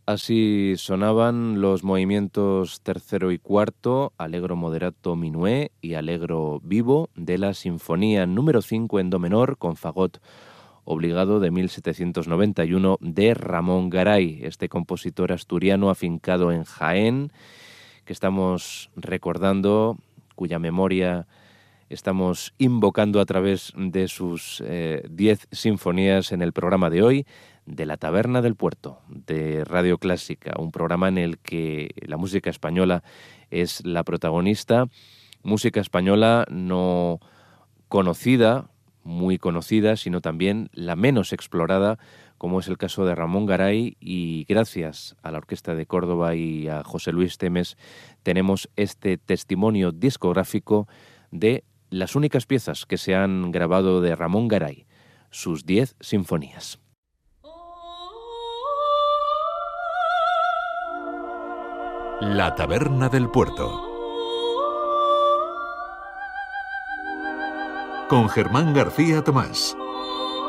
Así sonaban los movimientos tercero y cuarto, Allegro moderato minué y Allegro vivo de la Sinfonía número 5 en do menor con fagot obligado de 1791 de Ramón Garay, este compositor asturiano afincado en Jaén, que estamos recordando, cuya memoria estamos invocando a través de sus 10 sinfonías en el programa de hoy, de La Taberna del Puerto, de Radio Clásica, un programa en el que la música española es la protagonista, música española no conocida, muy conocida, sino también la menos explorada, como es el caso de Ramón Garay, y gracias a la Orquesta de Córdoba y a José Luis Temes tenemos este testimonio discográfico de las únicas piezas que se han grabado de Ramón Garay, sus 10 sinfonías. La Taberna del Puerto, con Germán García Tomás.